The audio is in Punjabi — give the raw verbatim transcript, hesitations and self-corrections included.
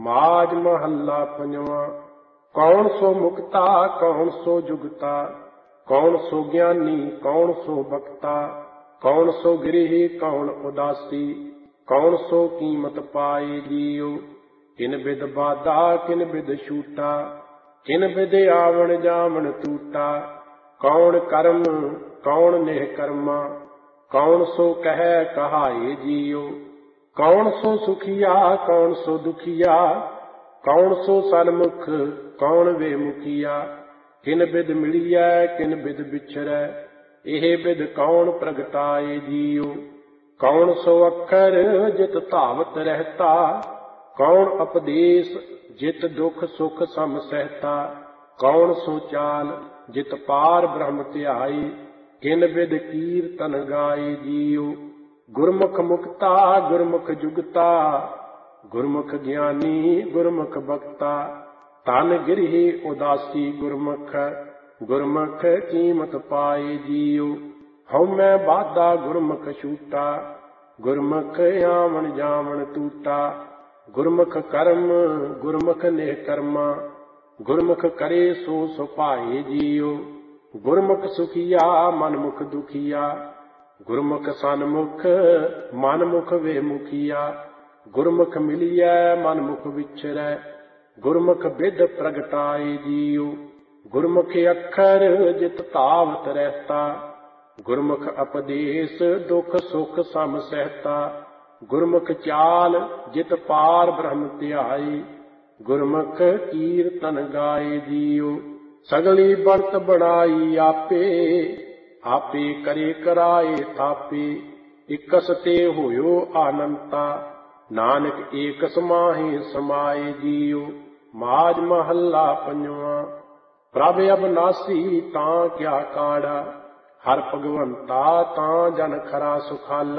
ਮਾਝ ਮਹੱਲਾ ਪੰਜਵਾਂ। ਕੌਣ ਸੋ ਮੁਕਤਾ ਕੌਣ ਸੋ ਜੁਗਤਾ, ਕੌਣ ਸੋ ਗਿਆਨੀ ਕੌਣ ਸੋ ਬਖਤਾ, ਕੌਣ ਸੋ ਗ੍ਰਹਿ ਕੌਣ ਉਦਾਸੀ, ਕੌਣ ਸੋ ਕੀਮਤ ਪਾਏ ਜੀਉ। ਕਿਨ ਬਿਦ ਬਾਧਾ ਕਿਨ ਬਿਦ ਛੂਟਾ, ਕਿਨ ਬਿਦ ਆਵਣ ਜਾਵਣ ਟੂਟਾ। ਕੌਣ ਕਰਮ ਕੌਣ ਨਿਹ ਕਰਮਾ, ਕੌਣ ਸੋ ਕਹਿ ਕਹਾਏ ਜੀਉ। ਕੌਣ ਸੋ ਸੁਖੀਆ ਕੌਣ ਸੋ ਦੁਖੀਆ, ਕੌਣ ਸੋ ਸਨਮੁਖ ਕੌਣ ਵੇਮੁਖੀਆ। ਕਿਨ ਬਿਦ ਮਿਲੀਐ ਕਿਨ ਬਿਦ ਵਿਛੜੈ, ਇਹ ਬਿਦ ਕੌਣ ਪ੍ਰਗਟਾਏ ਜੀਉ। ਕੌਣ ਸੋ ਅੱਖਰ ਜਿਤ ਧਾਵਤ ਰਹਿਤਾ, ਕੌਣ ਉਪਦੇਸ਼ ਜਿਤ ਦੁਖ ਸੁਖ ਸਮ ਸਹਿਤਾ। ਕੌਣ ਸੋ ਚਾਲ ਜਿਤ ਪਾਰ ਬ੍ਰਹਮ ਧਿਆਈ, ਕਿਨ ਬਿਦ ਕੀਰਤਨ ਗਾਏ ਜੀਉ। ਗੁਰਮੁਖ ਮੁਕਤਾ ਗੁਰਮੁਖ ਜੁਗਤਾ, ਗੁਰਮੁਖ ਗਿਆਨੀ ਗੁਰਮੁਖ ਬਖਤਾ। ਧਨ ਗ੍ਰਹਿ ਉਦਾਸੀ ਗੁਰਮੁਖ, ਗੁਰਮੁਖ ਕੀਮਤ ਪਾਏ ਜੀਉ। ਹਉਮੈ ਬਾਧਾ ਗੁਰਮੁਖ ਛੂਟਾ, ਗੁਰਮੁਖ ਆਵਣ ਜਾਵਣ ਟੂਟਾ। ਗੁਰਮੁਖ ਕਰਮ ਗੁਰਮੁਖ ਨਿਹ ਕਰਮਾ, ਗੁਰਮੁਖ ਕਰੇ ਸੋ ਸੁਭਾਏ ਜੀਉ। ਗੁਰਮੁਖ ਸੁਖੀਆ ਮਨਮੁਖ ਦੁਖੀਆ, ਗੁਰਮੁਖ ਸਨਮੁਖ ਮਨਮੁਖ ਵੇਮੁਖੀਆ। ਗੁਰਮੁਖ ਮਿਲੀਐ ਮਨਮੁਖ ਵਿਛੜੈ, ਗੁਰਮੁਖ ਬਿਦ ਪ੍ਰਗਟਾਏ ਜੀਉ। ਗੁਰਮੁਖ ਅੱਖਰ ਜਿਤ ਧਾਵਤ ਰਹਿਤਾ, ਗੁਰਮੁਖ ਉਪਦੇਸ਼ ਦੁਖ ਸੁਖ ਸਮ ਸਹਿਤਾ। ਗੁਰਮੁਖ ਚਾਲ ਜਿਤ ਪਾਰ ਬ੍ਰਹਮ ਧਿਆਈ, ਗੁਰਮੁਖ ਕੀਰਤਨ ਗਾਏ ਜੀਉ। ਸਗਲੀ ਬਣਤ ਬਣਾਈ ਆਪੇ, ਆਪੇ ਕਰੇ ਕਰਾਏ ਥਾਪੇ। ਇਕਸ ਤੇ ਹੋਇਓ ਆਨੰਤਾ, ਨਾਨਕ ਏਕ ਸਮਾਹੇ ਸਮਾਏ ਜੀਉ। ਮਾਝ ਮਹੱਲਾ ਪੰਜਵਾਂ। ਪ੍ਰਭ ਅਬਨਾਸੀ ਤਾਂ ਕਿਆ ਕਾੜਾ, ਹਰਿ ਭਗਵੰਤਾ ਤਾਂ ਜਨ ਖਰਾ ਸੁਖਾਲਾ।